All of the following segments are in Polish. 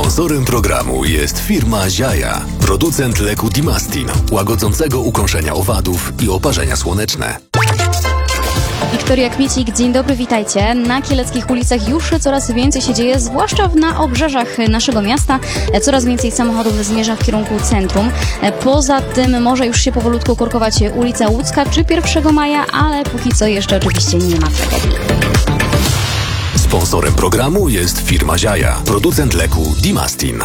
Sponsorem programu jest firma Ziaja, producent leku Dimastin, łagodzącego ukąszenia owadów i oparzenia słoneczne. Wiktoria Kmiecik, dzień dobry, witajcie. Na kieleckich ulicach już coraz więcej się dzieje, zwłaszcza na obrzeżach naszego miasta. Coraz więcej samochodów zmierza w kierunku centrum. Poza tym może już się powolutku korkować ulica Łódzka czy 1 maja, ale póki co jeszcze oczywiście nie ma tego. Sponsorem programu jest firma Ziaja, producent leku Dimastin.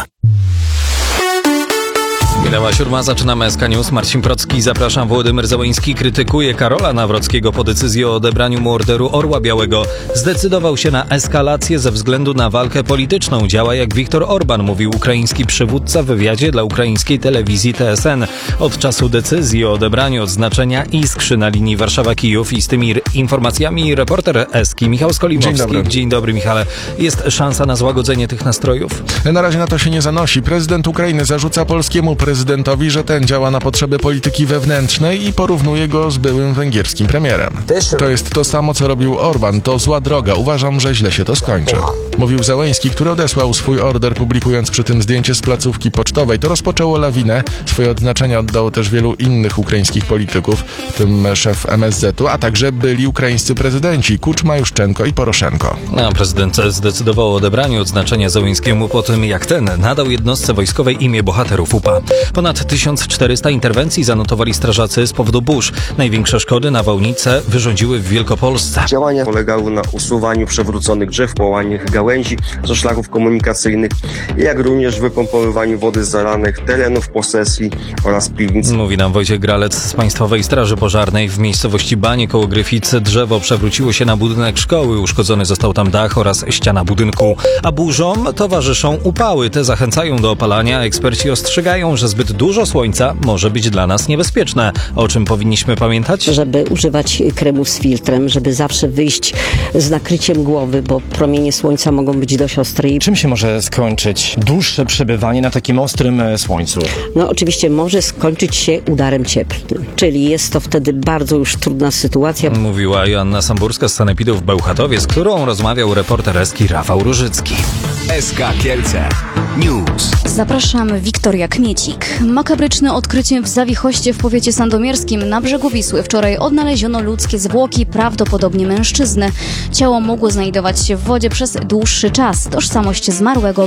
Minęła 7, zaczynamy SK News. Marcin Procki, zapraszam. Wołodymyr Zełenski krytykuje Karola Nawrockiego po decyzji o odebraniu mu Orderu Orła Białego. Zdecydował się na eskalację ze względu na walkę polityczną. Działa jak Viktor Orban, mówił ukraiński przywódca w wywiadzie dla ukraińskiej telewizji TSN. Od czasu decyzji o odebraniu odznaczenia Iskrzy na linii Warszawa-Kijów i z tymi informacjami reporter Eski Michał Skolimowski. Dzień dobry, Michale. Jest szansa na złagodzenie tych nastrojów? Na razie na to się nie zanosi. Prezydent Ukrainy zarzuca polskiemu prezydentowi, że ten działa na potrzeby polityki wewnętrznej i porównuje go z byłym węgierskim premierem. To jest to samo, co robił Orban. To zła droga. Uważam, że źle się to skończy. Mówił Zełenski, który odesłał swój order, publikując przy tym zdjęcie z placówki pocztowej. To rozpoczęło lawinę. Swoje odznaczenia oddało też wielu innych ukraińskich polityków, w tym szef MSZ-u, a także byli ukraińscy prezydenci Kuczma, Juszczenko i Poroszenko. Prezydent zdecydował o odebraniu odznaczenia Zełenskiemu po tym, jak ten nadał jednostce wojskowej imię bohaterów UPA. Ponad 1400 interwencji zanotowali strażacy z powodu burz. Największe szkody nawałnice wyrządziły w Wielkopolsce. Działania polegały na usuwaniu przewróconych drzew, połamanych gałęzi ze szlaków komunikacyjnych, jak również wypompowywaniu wody z zalanych terenów posesji oraz piwnic. Mówi nam Wojciech Gralec z Państwowej Straży Pożarnej. W miejscowości Banie koło Gryficy drzewo przewróciło się na budynek szkoły. Uszkodzony został tam dach oraz ściana budynku. A burzom towarzyszą upały. Te zachęcają do opalania. Eksperci ostrzegają, że zbyt dużo słońca może być dla nas niebezpieczne. O czym powinniśmy pamiętać? Żeby używać kremów z filtrem, żeby zawsze wyjść z nakryciem głowy, bo promienie słońca mogą być dość ostre. Czym się może skończyć dłuższe przebywanie na takim ostrym słońcu? No oczywiście może skończyć się udarem cieplnym, czyli jest to wtedy bardzo już trudna sytuacja. Mówiła Joanna Samburska z Sanepidu w Bełchatowie, z którą rozmawiał reporter Eski Rafał Różycki. SK Kielce News. Zapraszam, Wiktoria Kmiecik. Makabryczne odkrycie w Zawichoście w powiecie sandomierskim na brzegu Wisły. Wczoraj odnaleziono ludzkie zwłoki, prawdopodobnie mężczyzny. Ciało mogło znajdować się w wodzie przez dłuższy czas. Tożsamość zmarłego